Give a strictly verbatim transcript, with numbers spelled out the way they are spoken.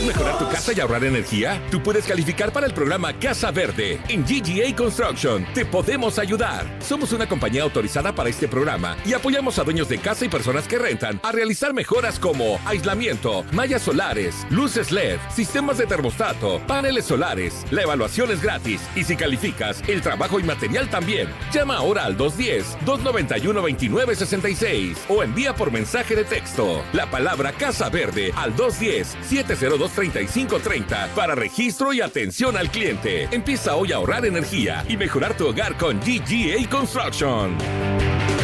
mejorar tu casa y ahorrar energía? Tú puedes calificar para el programa Casa Verde. En G G A Construction te podemos ayudar. Somos una compañía autorizada para este programa y apoyamos a dueños de casa y personas que rentan a realizar mejoras como aislamiento, mallas solares, luces L E D, sistemas de termostato, paneles solares. La evaluación es gratis y si calificas, el trabajo y material también. Llama ahora al dos uno cero, dos nueve uno, dos nueve seis seis o envía por mensaje de texto la palabra Casa Verde al dos uno cero, siete cero dos, tres cinco tres cero para registro y atención al cliente. Empieza hoy a ahorrar energía y mejorar tu hogar con G G A Construction.